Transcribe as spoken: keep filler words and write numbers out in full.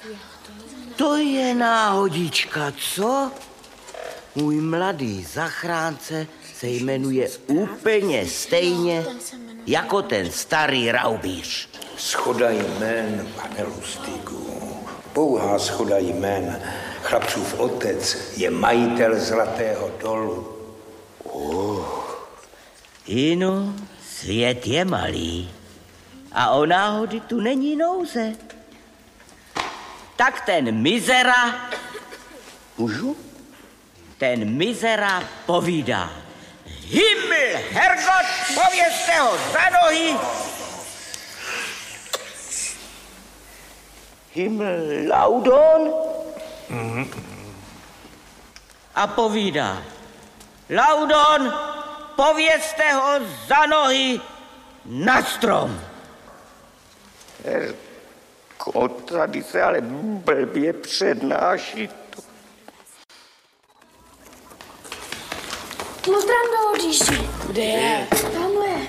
To je náhodička, co? Můj mladý zachránce se jmenuje úplně stejně jako ten starý raubíř. Schoda jmén, pane Lustigu. Pouhá schoda jmén. Chlapcův otec je majitel Zlatého dolu. Oh. Inu, svět je malý a o náhody tu není nouze. Tak ten mizera, můžu? Ten mizera povídá. Himmel, Herrgott, povězte ho za nohy. Himmel, Laudon. Mm-hmm. A povídá. Laudon, povězte ho za nohy na strom. Herrgott, tady se ale blbě přednáší. Lutran do Odříši. Kde je? Tamhle.